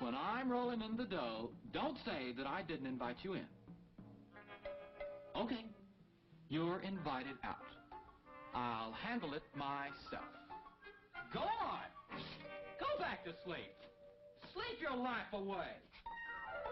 when I'm rolling in the dough, don't say that I didn't invite you in. Okay, you're invited out. I'll handle it myself. Go on! Go back to sleep. Sleep your life away.